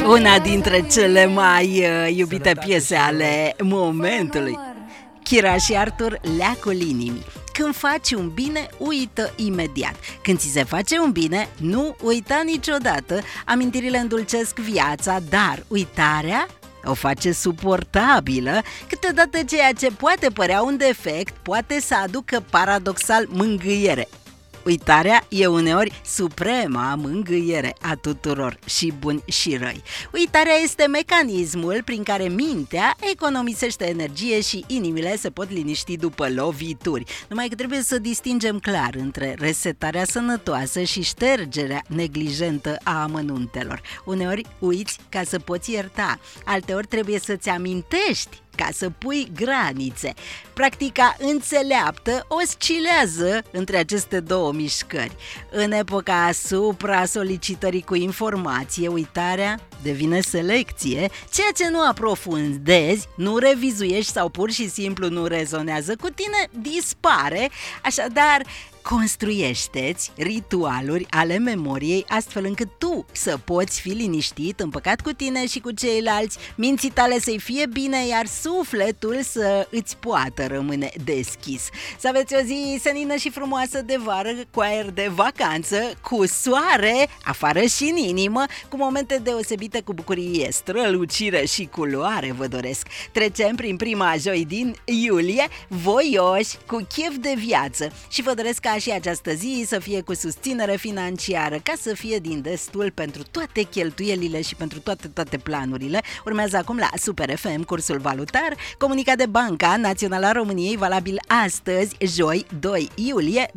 Una dintre cele mai iubite piese ale momentului. Kira și Arthur, Leacul inimii. Când faci un bine, uită imediat. Când ți se face un bine, nu uita niciodată. Amintirile îndulcesc viața, dar uitarea o face suportabilă. Câteodată ceea ce poate părea un defect poate să aducă paradoxal mângâiere. Uitarea e uneori suprema mângâiere a tuturor, și buni și răi. Uitarea este mecanismul prin care mintea economisește energie și inimile se pot liniști după lovituri. Numai că trebuie să distingem clar între resetarea sănătoasă și ștergerea neglijentă a amănuntelor. Uneori uiți ca să poți ierta, alteori trebuie să-ți amintești ca să pui granițe. Practica înțeleaptă oscilează între aceste două mișcări. În epoca supra-solicitării cu informație, uitarea devine selecție. Ceea ce nu aprofundezi, nu revizuiești sau pur și simplu nu rezonează cu tine, dispare. Așadar, construiește-ți ritualuri ale memoriei astfel încât tu să poți fi liniștit, împăcat cu tine și cu ceilalți, minții tale să-i fie bine, iar sufletul să îți poată rămâne deschis. Să aveți o zi senină și frumoasă de vară, cu aer de vacanță, cu soare afară și în inimă, cu momente deosebite, cu bucurie, strălucire și culoare vă doresc. Trecem prin prima joi din iulie, voioși, cu chef de viață, și vă doresc ca și această zi să fie cu susținere financiară, ca să fie din destul pentru toate cheltuielile și pentru toate planurile. Urmează acum la Super FM cursul valutar, comunicat de Banca Națională a României, valabil astăzi, joi, 2 iulie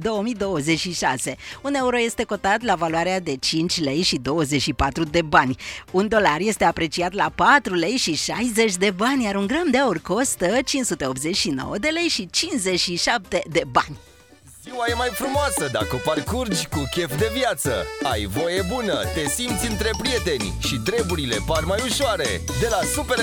2026. Un euro este cotat la valoarea de 5 lei și 24 de bani. Un dolar este apreciat la 4 lei și 60 de bani, iar un gram de aur costă 589 de lei și 57 de bani. Ziua e mai frumoasă dacă o parcurgi cu chef de viață. Ai voie bună, te simți între prieteni și treburile par mai ușoare. De la Super